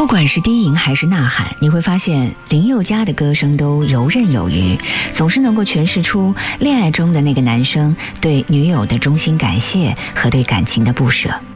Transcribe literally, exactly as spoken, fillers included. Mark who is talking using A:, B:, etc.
A: 不管是低吟还是呐喊，你会发现林宥嘉的歌声都游刃有余，总是能够诠释出恋爱中的那个男生对女友的衷心感谢和对感情的不舍。